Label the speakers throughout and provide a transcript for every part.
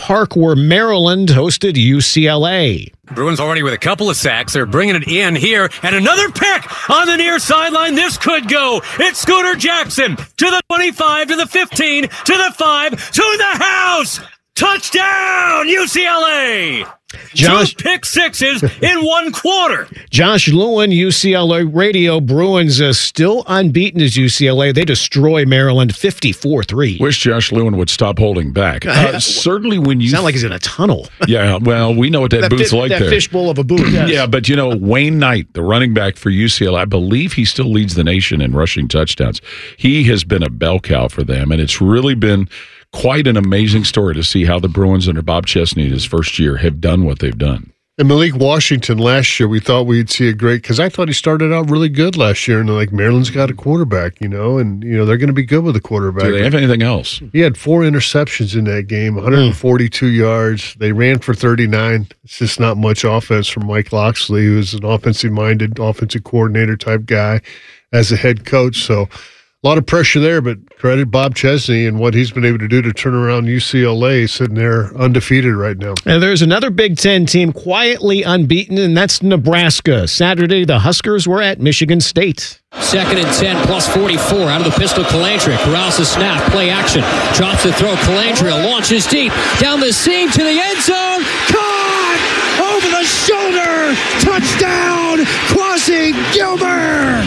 Speaker 1: Park, where Maryland hosted UCLA.
Speaker 2: Bruins already with a couple of sacks. They're bringing it in here. And another pick on the near sideline. This could go. It's Scooter Jackson to the 25, to the 15, to the 5, to the house. Touchdown, UCLA. Two pick sixes in 1 quarter.
Speaker 1: Josh Lewin, UCLA Radio. Bruins still unbeaten as UCLA. They destroy Maryland 54-3.
Speaker 3: Wish Josh Lewin would stop holding back. Certainly when you...
Speaker 1: Sound like he's in a tunnel.
Speaker 3: Yeah, well, we know what that booth's like
Speaker 1: that
Speaker 3: there.
Speaker 1: That fishbowl of a booth. Yes.
Speaker 3: Yeah, but Wayne Knight, the running back for UCLA, I believe he still leads the nation in rushing touchdowns. He has been a bell cow for them, and it's really been quite an amazing story to see how the Bruins under Bob Chesney in his first year have done what they've done.
Speaker 4: And Malik Washington last year, we thought we'd see a great, because I thought he started out really good last year, and Maryland's got a quarterback, and they're going to be good with a quarterback.
Speaker 3: Do they have anything else?
Speaker 4: He had 4 interceptions in that game, 142 yards. They ran for 39. It's just not much offense from Mike Locksley, who's an offensive-minded, offensive coordinator type guy as a head coach. So a lot of pressure there, but credit Bob Chesney and what he's been able to do to turn around UCLA, sitting there undefeated right now.
Speaker 1: And there's another Big Ten team quietly unbeaten, and that's Nebraska. Saturday, the Huskers were at Michigan State.
Speaker 5: 2nd and 10, plus 44 out of the pistol. Colandrea corrals the snap, play action, drops the throw. Colandrea launches deep down the seam to the end zone. Caught over the shoulder. Touchdown, Quasi Gilbert.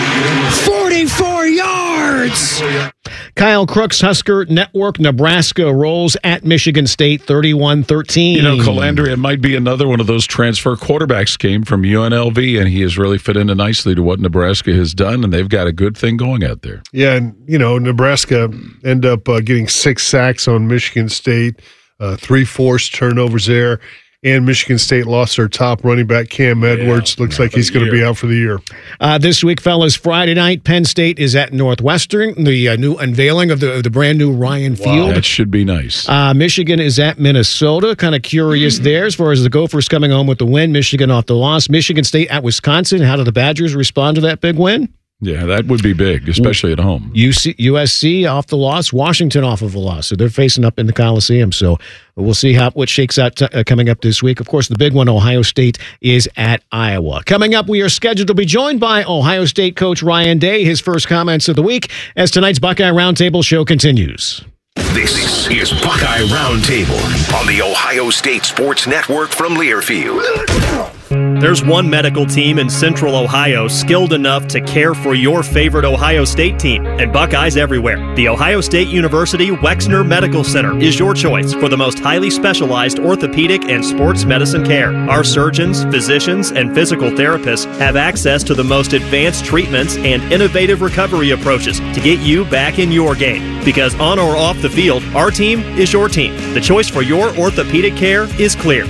Speaker 5: 44 yards.
Speaker 1: Kyle Crook's Husker Network. Nebraska rolls at Michigan State 31-13.
Speaker 3: Colandrea might be another one of those transfer quarterbacks, came from UNLV, and he has really fit into nicely to what Nebraska has done, and they've got a good thing going out there.
Speaker 4: Yeah, and, Nebraska end up getting 6 sacks on Michigan State, 3 forced turnovers there. And Michigan State lost their top running back, Cam Edwards. Looks like he's going to be out for the year.
Speaker 1: This week, fellas, Friday night, Penn State is at Northwestern. The new unveiling of the brand new Ryan Field.
Speaker 3: That should be nice.
Speaker 1: Michigan is at Minnesota. Kind of curious there as far as the Gophers coming home with the win. Michigan off the loss. Michigan State at Wisconsin. How do the Badgers respond to that big win?
Speaker 3: Yeah, that would be big, especially at home.
Speaker 1: USC off the loss, Washington off of a loss. So they're facing up in the Coliseum. So we'll see what shakes out coming up this week. Of course, the big one, Ohio State, is at Iowa. Coming up, we are scheduled to be joined by Ohio State coach Ryan Day, his first comments of the week, as tonight's Buckeye Roundtable show continues.
Speaker 6: This is Buckeye Roundtable on the Ohio State Sports Network from Learfield.
Speaker 7: There's one medical team in Central Ohio skilled enough to care for your favorite Ohio State team, and Buckeyes everywhere. The Ohio State University Wexner Medical Center is your choice for the most highly specialized orthopedic and sports medicine care. Our surgeons, physicians, and physical therapists have access to the most advanced treatments and innovative recovery approaches to get you back in your game. Because on or off the field, our team is your team. The choice for your orthopedic care is clear.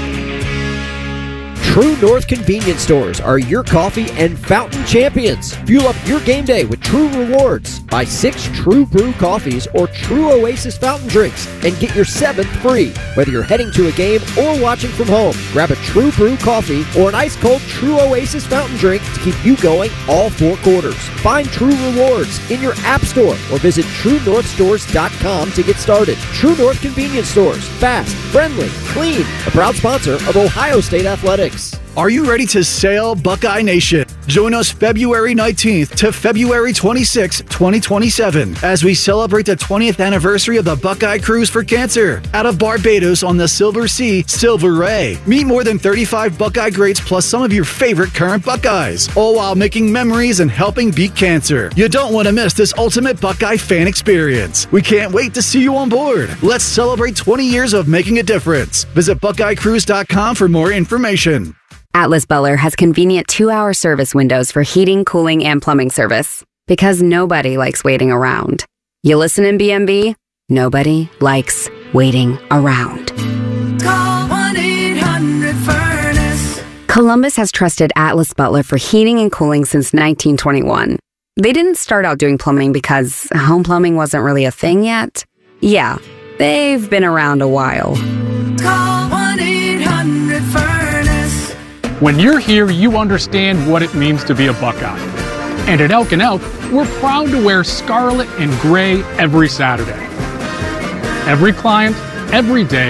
Speaker 8: True North convenience stores are your coffee and fountain champions. Fuel up your game day with True Rewards. Buy 6 True Brew coffees or True Oasis fountain drinks and get your 7th free. Whether you're heading to a game or watching from home, grab a True Brew coffee or an ice-cold True Oasis fountain drink to keep you going all 4 quarters. Find True Rewards in your app store or visit TrueNorthStores.com to get started. True North convenience stores. Fast, friendly, clean. A proud sponsor of Ohio State Athletics.
Speaker 9: Are you ready to sail, Buckeye Nation? Join us February 19th to February 26th, 2027, as we celebrate the 20th anniversary of the Buckeye Cruise for Cancer out of Barbados on the Silver Sea, Silver Ray. Meet more than 35 Buckeye greats plus some of your favorite current Buckeyes, all while making memories and helping beat cancer. You don't want to miss this ultimate Buckeye fan experience. We can't wait to see you on board. Let's celebrate 20 years of making a difference. Visit BuckeyeCruise.com for more information.
Speaker 10: Atlas Butler has convenient 2-hour service windows for heating, cooling, and plumbing service. Because nobody likes waiting around. You listen in BMB? Nobody likes waiting around.
Speaker 11: Call 1-800-FURNACE.
Speaker 10: Columbus has trusted Atlas Butler for heating and cooling since 1921. They didn't start out doing plumbing because home plumbing wasn't really a thing yet. Yeah, they've been around a while.
Speaker 11: Call 1-800-FURNACE.
Speaker 12: When you're here, you understand what it means to be a Buckeye. And at Elk & Elk, we're proud to wear scarlet and gray every Saturday. Every client, every day,